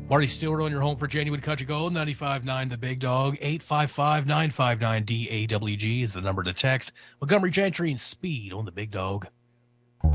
Marty Stewart on your home for Genuine Country Gold, 95.9 The Big Dog, 855-959-DAWG is the number to text. Montgomery Gentry and Speed on the Big Dog.